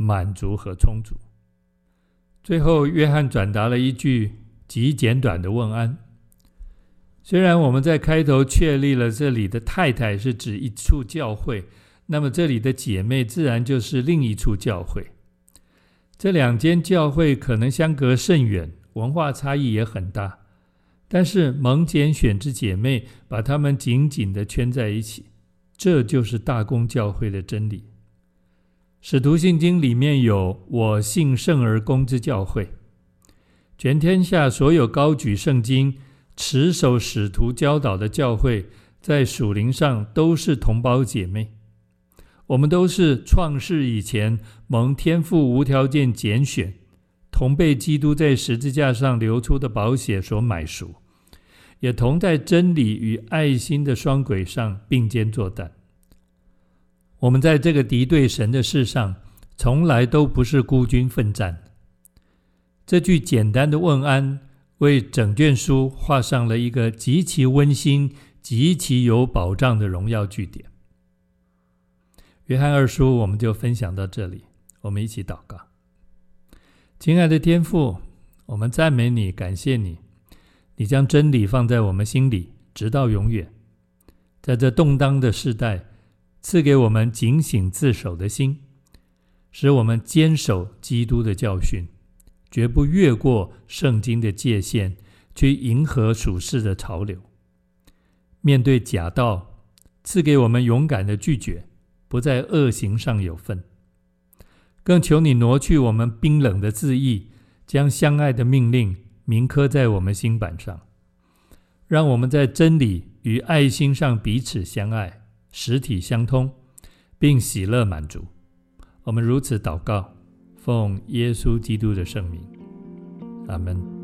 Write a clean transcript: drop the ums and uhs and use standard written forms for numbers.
满足和充足。最后，约翰转达了一句极简短的问安。虽然我们在开头确立了这里的太太是指一处教会，那么这里的姐妹自然就是另一处教会。这两间教会可能相隔甚远，文化差异也很大，但是蒙拣选之姐妹把她们紧紧地圈在一起，这就是大公教会的真理。使徒信经里面有我信圣而公之教会，全天下所有高举圣经、持守使徒教导的教会，在属灵上都是同胞姐妹。我们都是创世以前蒙天父无条件拣选，同被基督在十字架上流出的宝血所买赎，也同在真理与爱心的双轨上并肩作战。我们在这个敌对神的事上，从来都不是孤军奋战。这句简单的问安，为整卷书画上了一个极其温馨、极其有保障的荣耀句点。约翰二书我们就分享到这里，我们一起祷告。亲爱的天父，我们赞美你，感谢你，你将真理放在我们心里，直到永远。在这动荡的世代，赐给我们警醒自守的心，使我们坚守基督的教训，绝不越过圣经的界限，去迎合属世的潮流。面对假道，赐给我们勇敢的拒绝，不在恶行上有份。更求你挪去我们冰冷的自意，将相爱的命令铭刻在我们心板上，让我们在真理与爱心上彼此相爱，实体相通，并喜乐满足。我们如此祷告，奉耶稣基督的圣名，阿们。